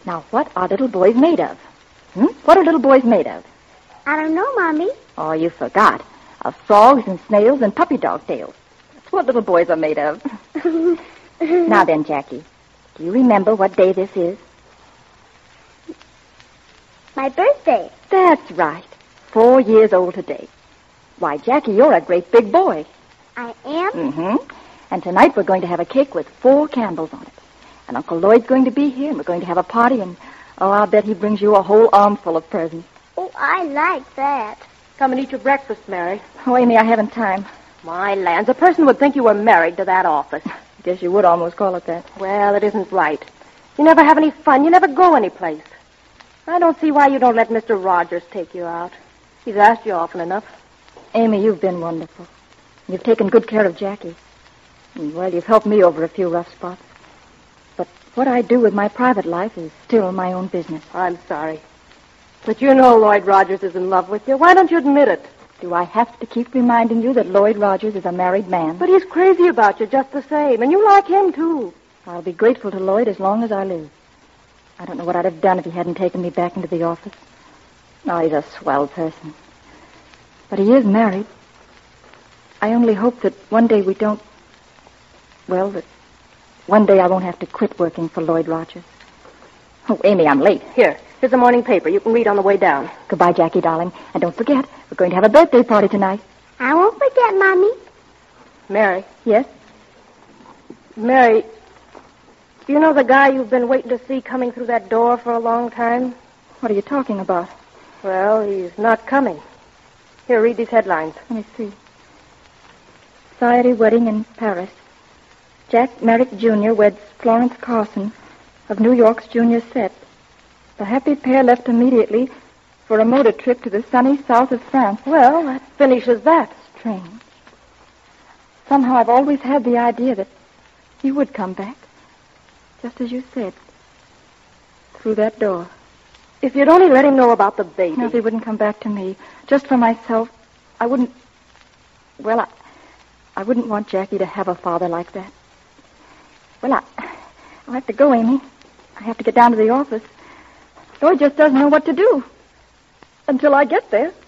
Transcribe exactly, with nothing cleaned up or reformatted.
Now, what are little boys made of? Hmm? What are little boys made of? I don't know, Mommy. Oh, you forgot. Of frogs and snails and puppy dog tails. That's what little boys are made of. Now then, Jackie, do you remember what day this is? My birthday. That's right. Four years old today. Why, Jackie, you're a great big boy. I am? Mm-hmm. And tonight we're going to have a cake with four candles on it. And Uncle Lloyd's going to be here, and we're going to have a party, and, oh, I'll bet he brings you a whole armful of presents. Oh, I like that. Come and eat your breakfast, Mary. Oh, Amy, I haven't time. My lands, a person would think you were married to that office. Guess you would almost call it that. Well, it isn't right. You never have any fun. You never go anyplace. I don't see why you don't let Mister Rogers take you out. He's asked you often enough. Amy, you've been wonderful. You've taken good care of Jackie. And, well, you've helped me over a few rough spots. But what I do with my private life is still my own business. I'm sorry. But you know Lloyd Rogers is in love with you. Why don't you admit it? Do I have to keep reminding you that Lloyd Rogers is a married man? But he's crazy about you just the same, and you like him, too. I'll be grateful to Lloyd as long as I live. I don't know what I'd have done if he hadn't taken me back into the office. Oh, he's a swell person. But he is married. I only hope that one day we don't... Well, that one day I won't have to quit working for Lloyd Rogers. Oh, Amy, I'm late. Here, here's the morning paper. You can read on the way down. Goodbye, Jackie, darling. And don't forget, we're going to have a birthday party tonight. I won't forget, Mommy. Mary. Yes? Mary, do you know the guy you've been waiting to see coming through that door for a long time? What are you talking about? Well, he's not coming. Here, read these headlines. Let me see. Society wedding in Paris. Jack Merrick Junior weds Florence Carson of New York's junior set. The happy pair left immediately for a motor trip to the sunny south of France. Well, that finishes that. Strange. Somehow I've always had the idea that he would come back. Just as you said. Through that door. If you'd only let him know about the baby. No, if he wouldn't come back to me. Just for myself. I wouldn't... Well, I... I wouldn't want Jackie to have a father like that. Well, I... I'll have to go, Amy. I have to get down to the office. Lloyd just doesn't know what to do. Until I get there.